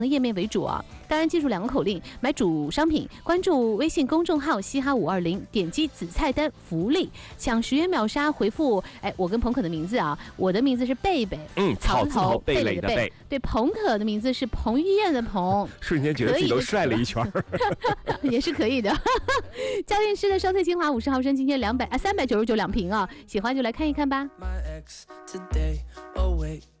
页面为主啊，当然记住2个口令：买主商品，关注微信公众号嘻哈520，点击子菜单福利，抢10元秒杀，回复我跟朋可的名字啊，我的名字是贝贝， 草字头贝蕾的贝， 对，朋可的名字是彭于晏的彭， 瞬间觉得自己都帅了一圈也是可以的。家电师的烧菜精华50毫升，今天399两瓶啊，喜欢就来看一看吧。